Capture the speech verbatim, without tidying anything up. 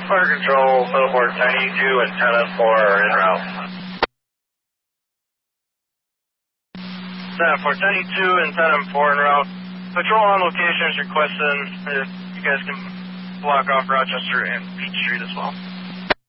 Fire Control, billboard ninety-two and ten and four are en route. ten four, ninety-two and ten and four en route. Patrol on location is requesting if you guys can block off Rochester and Peach Street as well.